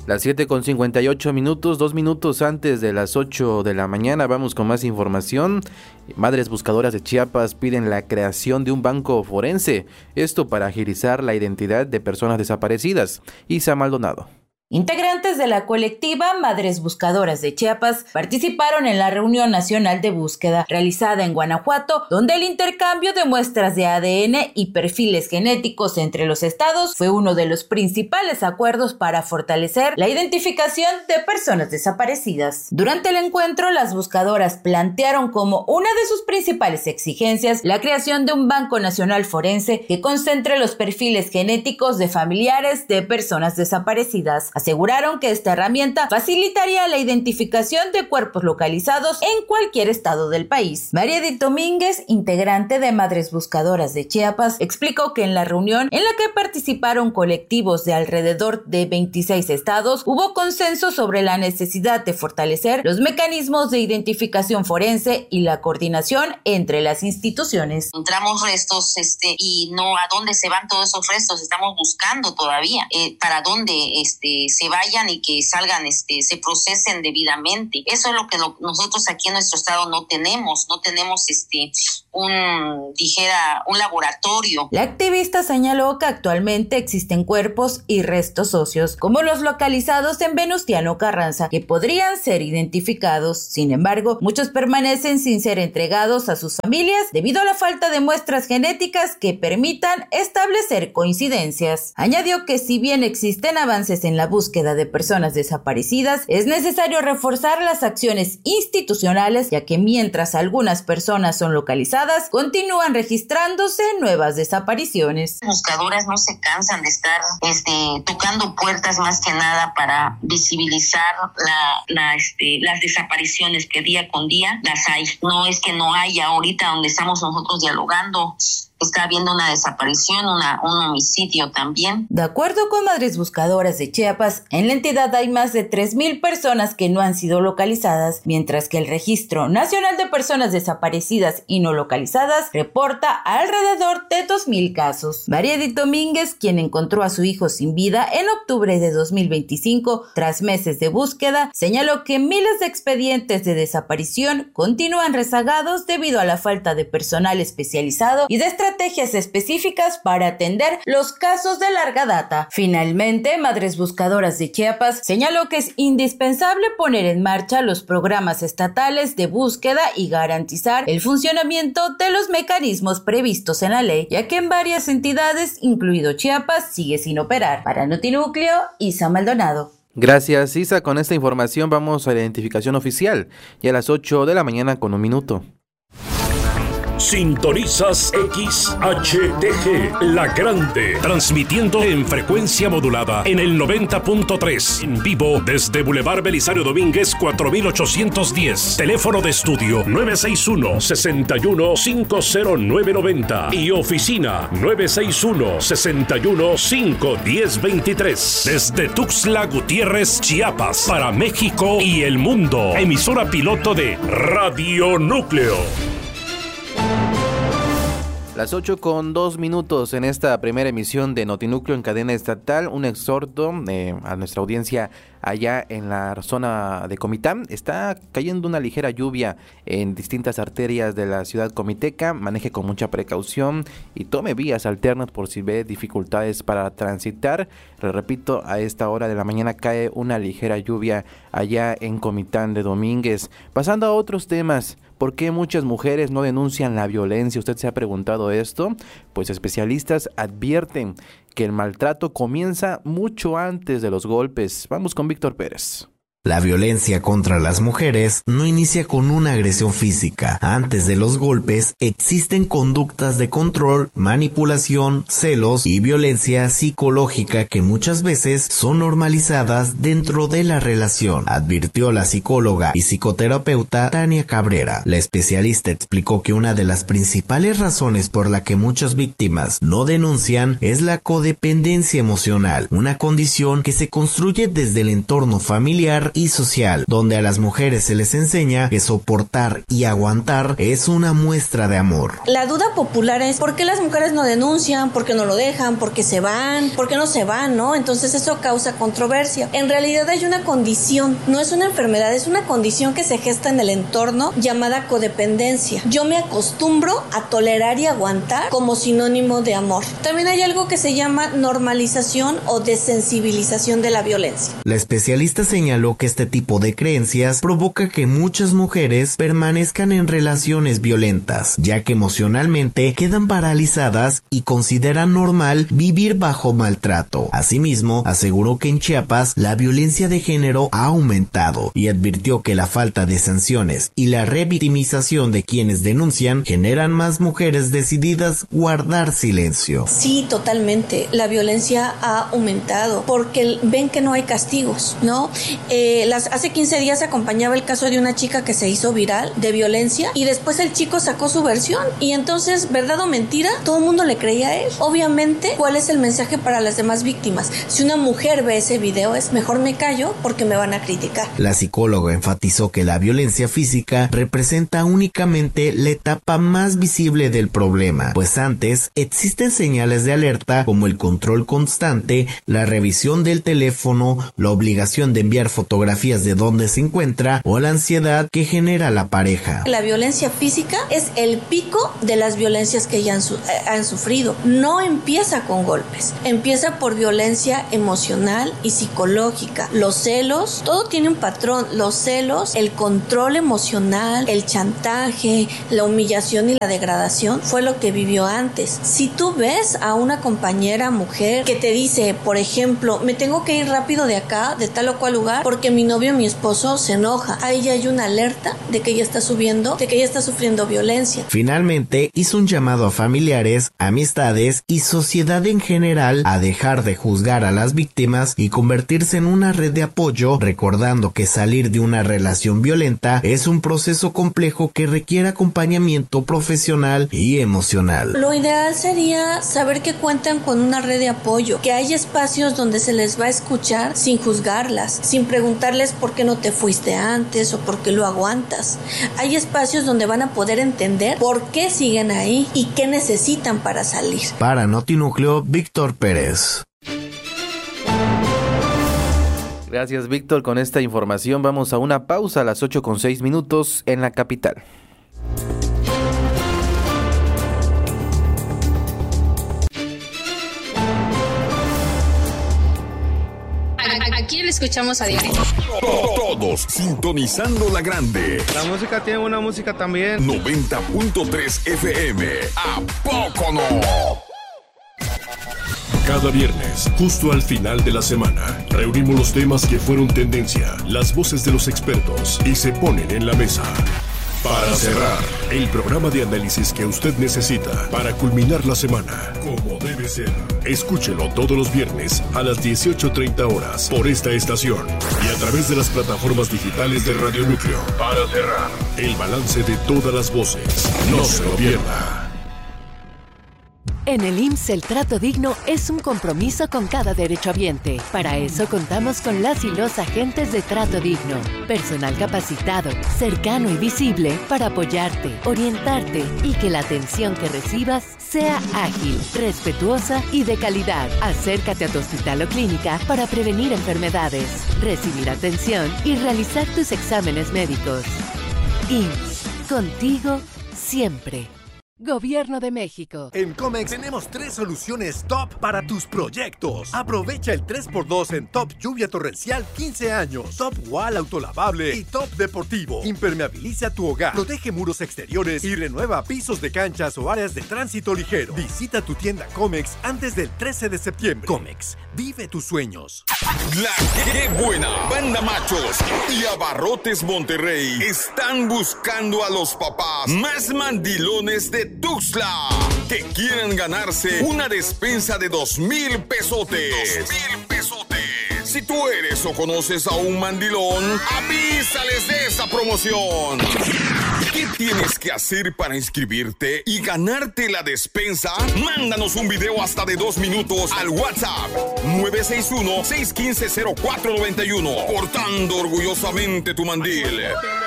Las 7:58, 2 minutos antes de las 8 de la mañana. Vamos con más información. Madres buscadoras de Chiapas piden la creación de un banco forense. Esto para agilizar la identidad de personas desaparecidas. Isa Maldonado. Integrantes de la colectiva Madres Buscadoras de Chiapas participaron en la reunión nacional de búsqueda realizada en Guanajuato, donde el intercambio de muestras de ADN y perfiles genéticos entre los estados fue uno de los principales acuerdos para fortalecer la identificación de personas desaparecidas. Durante el encuentro, las buscadoras plantearon como una de sus principales exigencias la creación de un Banco Nacional Forense que concentre los perfiles genéticos de familiares de personas desaparecidas. Aseguraron que esta herramienta facilitaría la identificación de cuerpos localizados en cualquier estado del país. María Edith Domínguez, integrante de Madres Buscadoras de Chiapas, explicó que en la reunión en la que participaron colectivos de alrededor de 26 estados, hubo consenso sobre la necesidad de fortalecer los mecanismos de identificación forense y la coordinación entre las instituciones. Encontramos restos y no a dónde se van todos esos restos, estamos buscando todavía para dónde se vayan y que salgan, se procesen debidamente. Eso es lo que nosotros aquí en nuestro estado no tenemos un laboratorio. La activista señaló que actualmente existen cuerpos y restos óseos, como los localizados en Venustiano Carranza, que podrían ser identificados. Sin embargo, muchos permanecen sin ser entregados a sus familias debido a la falta de muestras genéticas que permitan establecer coincidencias. Añadió que si bien existen avances en la búsqueda de personas desaparecidas, es necesario reforzar las acciones institucionales, ya que mientras algunas personas son localizadas, continúan registrándose nuevas desapariciones. Las buscadoras no se cansan de estar tocando puertas más que nada para visibilizar las desapariciones que día con día las hay. No es que no haya ahorita donde estamos nosotros dialogando. Está habiendo una desaparición, un homicidio también. De acuerdo con Madres Buscadoras de Chiapas, en la entidad hay más de 3,000 personas que no han sido localizadas, mientras que el Registro Nacional de Personas Desaparecidas y No Localizadas reporta alrededor de 2,000 casos. María Edith Domínguez, quien encontró a su hijo sin vida en octubre de 2025, tras meses de búsqueda, señaló que miles de expedientes de desaparición continúan rezagados debido a la falta de personal especializado y de estrategias específicas para atender los casos de larga data. Finalmente, Madres Buscadoras de Chiapas señaló que es indispensable poner en marcha los programas estatales de búsqueda y garantizar el funcionamiento de los mecanismos previstos en la ley, ya que en varias entidades, incluido Chiapas, sigue sin operar. Para Notinúcleo, Isa Maldonado. Gracias, Isa. Con esta información vamos a la identificación oficial. Y a las 8 de la mañana con 1 minuto. Sintonizas XHTG, La Grande, transmitiendo en frecuencia modulada en el 90.3, en vivo desde Boulevard Belisario Domínguez 4810, teléfono de estudio 961-61-50990 y oficina 961-61-51023, desde Tuxtla Gutiérrez, Chiapas, para México y el mundo, emisora piloto de Radio Núcleo. Las 8:02 en esta primera emisión de Notinúcleo en cadena estatal. Un exhorto a nuestra audiencia allá en la zona de Comitán. Está cayendo una ligera lluvia en distintas arterias de la ciudad comiteca. Maneje con mucha precaución y tome vías alternas por si ve dificultades para transitar. Le repito, a esta hora de la mañana cae una ligera lluvia allá en Comitán de Domínguez. Pasando a otros temas. ¿Por qué muchas mujeres no denuncian la violencia? ¿Usted se ha preguntado esto? Pues especialistas advierten que el maltrato comienza mucho antes de los golpes. Vamos con Víctor Pérez. La violencia contra las mujeres no inicia con una agresión física. Antes de los golpes, existen conductas de control, manipulación, celos y violencia psicológica que muchas veces son normalizadas dentro de la relación, advirtió la psicóloga y psicoterapeuta Tania Cabrera. La especialista explicó que una de las principales razones por la que muchas víctimas no denuncian es la codependencia emocional, una condición que se construye desde el entorno familiar y social, donde a las mujeres se les enseña que soportar y aguantar es una muestra de amor. La duda popular es ¿por qué las mujeres no denuncian? ¿Por qué no lo dejan? ¿Por qué se van? ¿Por qué no se van? ¿No? Entonces eso causa controversia. En realidad hay una condición, no es una enfermedad, es una condición que se gesta en el entorno llamada codependencia. Yo me acostumbro a tolerar y aguantar como sinónimo de amor. También hay algo que se llama normalización o desensibilización de la violencia. La especialista señaló que este tipo de creencias provoca que muchas mujeres permanezcan en relaciones violentas, ya que emocionalmente quedan paralizadas y consideran normal vivir bajo maltrato. Asimismo, aseguró que en Chiapas la violencia de género ha aumentado y advirtió que la falta de sanciones y la revictimización de quienes denuncian generan más mujeres decididas guardar silencio. Sí, totalmente. La violencia ha aumentado porque ven que no hay castigos, ¿no? Hace 15 días acompañaba el caso de una chica que se hizo viral de violencia y después el chico sacó su versión y entonces, verdad o mentira, todo el mundo le creía a él. Obviamente, ¿cuál es el mensaje para las demás víctimas? Si una mujer ve ese video, es mejor me callo porque me van a criticar. La psicóloga enfatizó que la violencia física representa únicamente la etapa más visible del problema, pues antes existen señales de alerta como el control constante, la revisión del teléfono, la obligación de enviar fotografías de dónde se encuentra o la ansiedad que genera la pareja. La violencia física es el pico de las violencias que ya han sufrido. No empieza con golpes, empieza por violencia emocional y psicológica. Los celos, todo tiene un patrón. Los celos, el control emocional, el chantaje, la humillación y la degradación fue lo que vivió antes. Si tú ves a una compañera mujer que te dice, por ejemplo, me tengo que ir rápido de acá, de tal o cual lugar, porque mi novio o mi esposo se enoja, ahí ya hay una alerta de que ella está sufriendo violencia. Finalmente, hizo un llamado a familiares, amistades y sociedad en general a dejar de juzgar a las víctimas y convertirse en una red de apoyo, recordando que salir de una relación violenta es un proceso complejo que requiere acompañamiento profesional y emocional. Lo ideal sería saber que cuentan con una red de apoyo, que hay espacios donde se les va a escuchar sin juzgarlas, sin preguntarles por qué no te fuiste antes o por qué lo aguantas. Hay espacios donde van a poder entender por qué siguen ahí y qué necesitan para salir. Para Notinúcleo, Víctor Pérez. Gracias, Víctor. Con esta información vamos a una pausa a las 8:06 en la capital. ¿A quién le escuchamos a diario? Todos sintonizando la grande. La música tiene una música también. 90.3 FM. ¿A poco no? Cada viernes, justo al final de la semana, reunimos los temas que fueron tendencia, las voces de los expertos y se ponen en la mesa. Para cerrar, el programa de análisis que usted necesita para culminar la semana, como debe ser. Escúchelo todos los viernes a las 18:30 horas por esta estación y a través de las plataformas digitales de Radio Núcleo. Para cerrar, el balance de todas las voces. No se lo pierda. En el IMSS el trato digno es un compromiso con cada derechohabiente. Para eso contamos con las y los agentes de trato digno. Personal capacitado, cercano y visible para apoyarte, orientarte y que la atención que recibas sea ágil, respetuosa y de calidad. Acércate a tu hospital o clínica para prevenir enfermedades, recibir atención y realizar tus exámenes médicos. IMSS, contigo siempre. Gobierno de México. En Comex tenemos 3 soluciones top para tus proyectos. Aprovecha el 3x2 en Top Lluvia Torrencial 15 años, Top Wall Autolavable y Top Deportivo. Impermeabiliza tu hogar, protege muros exteriores y renueva pisos de canchas o áreas de tránsito ligero. Visita tu tienda Comex antes del 13 de septiembre. Comex, vive tus sueños. La que buena Banda Machos y Abarrotes Monterrey están buscando a los papás más mandilones de Tuxtla que quieren ganarse una despensa de 2,000 pesotes. 2,000 pesotes. Si tú eres o conoces a un mandilón, avísales de esta promoción. ¿Qué tienes que hacer para inscribirte y ganarte la despensa? Mándanos un video hasta de 2 minutos al WhatsApp 961-615-0491. Portando orgullosamente tu mandil.